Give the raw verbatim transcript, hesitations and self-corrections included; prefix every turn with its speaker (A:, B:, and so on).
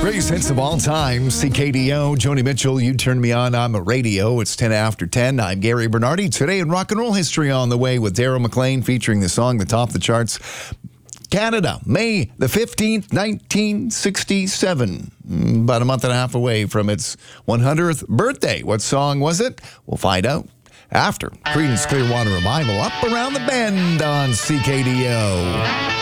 A: Greatest hits of all time, C K D O, Joni Mitchell, You Turn Me On, I'm a Radio. It's ten after ten. I'm Gary Bernardi. Today in rock and roll history on the way with Daryl McLean featuring the song that topped the charts. Canada, May the fifteenth, nineteen sixty-seven. About a month and a half away from its one hundredth birthday. What song was it? We'll find out after Creedence Clearwater Revival, Up Around the Bend on C K D O.